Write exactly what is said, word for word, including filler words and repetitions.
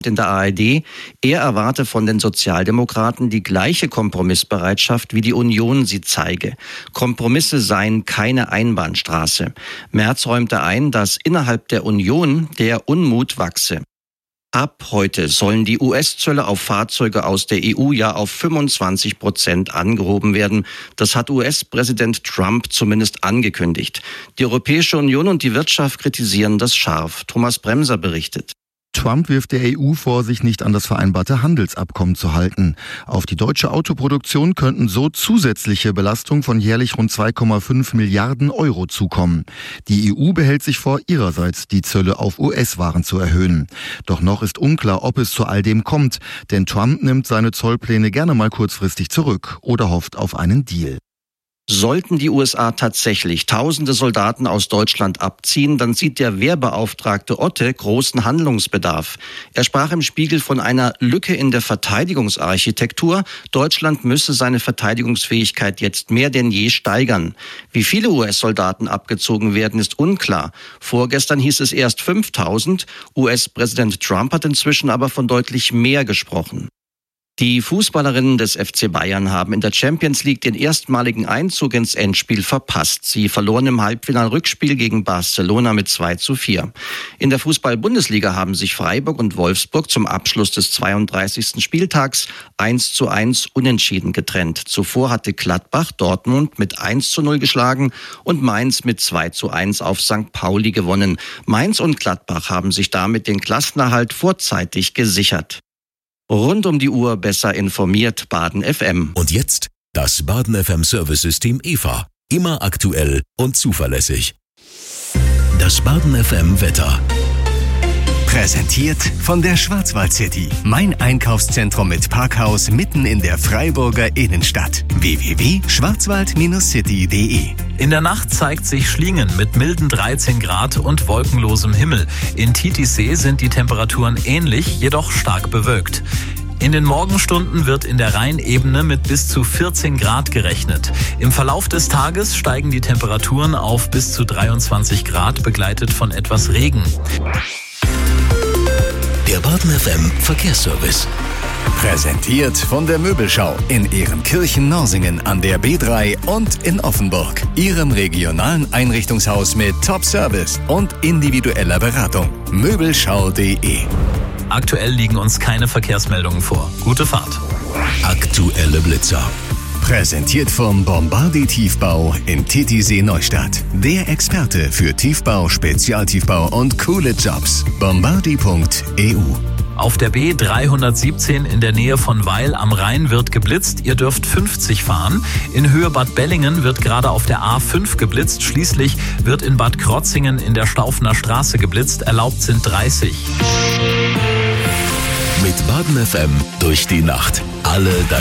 in der A R D, er erwarte von den Sozialdemokraten die gleiche Kompromissbereitschaft, wie die Union sie zeige. Kompromisse seien keine Einbahnstraße. Merz räumte ein, dass innerhalb der Union der Unmut wachse. Ab heute sollen die U S-Zölle auf Fahrzeuge aus der E U ja auf fünfundzwanzig Prozent angehoben werden. Das hat U S-Präsident Trump zumindest angekündigt. Die Europäische Union und die Wirtschaft kritisieren das scharf. Thomas Bremser berichtet. Trump wirft der E U vor, sich nicht an das vereinbarte Handelsabkommen zu halten. Auf die deutsche Autoproduktion könnten so zusätzliche Belastungen von jährlich rund zwei Komma fünf Milliarden Euro zukommen. Die E U behält sich vor, ihrerseits die Zölle auf U S-Waren zu erhöhen. Doch noch ist unklar, ob es zu all dem kommt, denn Trump nimmt seine Zollpläne gerne mal kurzfristig zurück oder hofft auf einen Deal. Sollten die U S A tatsächlich tausende Soldaten aus Deutschland abziehen, dann sieht der Wehrbeauftragte Otte großen Handlungsbedarf. Er sprach im Spiegel von einer Lücke in der Verteidigungsarchitektur. Deutschland müsse seine Verteidigungsfähigkeit jetzt mehr denn je steigern. Wie viele U S-Soldaten abgezogen werden, ist unklar. Vorgestern hieß es erst fünftausend. U S-Präsident Trump hat inzwischen aber von deutlich mehr gesprochen. Die Fußballerinnen des F C Bayern haben in der Champions League den erstmaligen Einzug ins Endspiel verpasst. Sie verloren im Halbfinal-Rückspiel gegen Barcelona mit zwei zu vier. In der Fußball-Bundesliga haben sich Freiburg und Wolfsburg zum Abschluss des zweiunddreißigsten Spieltags eins zu eins unentschieden getrennt. Zuvor hatte Gladbach Dortmund mit eins zu null geschlagen und Mainz mit zwei zu eins auf Sankt Pauli gewonnen. Mainz und Gladbach haben sich damit den Klassenerhalt vorzeitig gesichert. Rund um die Uhr besser informiert, Baden F M. Und jetzt das Baden F M Service-System E V A. Immer aktuell und zuverlässig. Das Baden F M Wetter. Präsentiert von der Schwarzwald City. Mein Einkaufszentrum mit Parkhaus mitten in der Freiburger Innenstadt. w w w punkt schwarzwald city punkt de. In der Nacht zeigt sich Schlingen mit milden dreizehn Grad und wolkenlosem Himmel. In Titisee sind die Temperaturen ähnlich, jedoch stark bewölkt. In den Morgenstunden wird in der Rheinebene mit bis zu vierzehn Grad gerechnet. Im Verlauf des Tages steigen die Temperaturen auf bis zu dreiundzwanzig Grad, begleitet von etwas Regen. Der Baden F M Verkehrsservice. Präsentiert von der Möbelschau in Ehrenkirchen-Norsingen an der B drei und in Offenburg. Ihrem regionalen Einrichtungshaus mit Top-Service und individueller Beratung. Möbelschau punkt de. Aktuell liegen uns keine Verkehrsmeldungen vor. Gute Fahrt. Aktuelle Blitzer. Präsentiert vom Bombardi Tiefbau in Titisee Neustadt. Der Experte für Tiefbau, Spezialtiefbau und coole Jobs. bombardi punkt e u. Auf der B dreihundertsiebzehn in der Nähe von Weil am Rhein wird geblitzt. Ihr dürft fünfzig fahren. In Höhe Bad Bellingen wird gerade auf der A fünf geblitzt. Schließlich wird in Bad Krotzingen in der Staufener Straße geblitzt. Erlaubt sind dreißig. Mit Baden F M durch die Nacht. Alle deine